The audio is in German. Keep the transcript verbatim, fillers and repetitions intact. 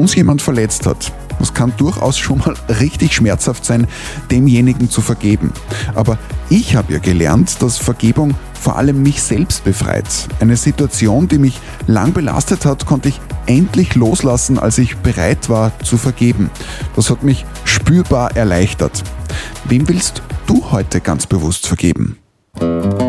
uns jemand verletzt hat, das kann durchaus schon mal richtig schmerzhaft sein, demjenigen zu vergeben. Aber ich habe ja gelernt, dass Vergebung vor allem mich selbst befreit. Eine Situation, die mich lang belastet hat, konnte ich endlich loslassen, als ich bereit war zu vergeben. Das hat mich spürbar erleichtert. Wem willst du heute ganz bewusst vergeben?